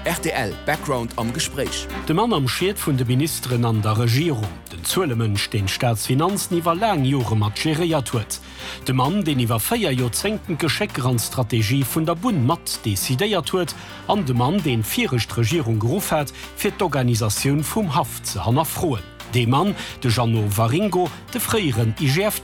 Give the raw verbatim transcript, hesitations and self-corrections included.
R T L Background am Gespräch. De Mann am Schied vun de Ministerin an der Regierung. Den Zuelemënsch den Staatsfinanzen iwwer lang Jore mat geriert huet. De Mann, den iwwer feier Jozenken Gescheckrandstrategie vun der Bund mat desideiert huet, an de Mann, den vierrecht Regierung gerufen hat, fir d'Organisaun vum Haft ze hannafroen. De Mann, de Janno Waringo, de freieren I G F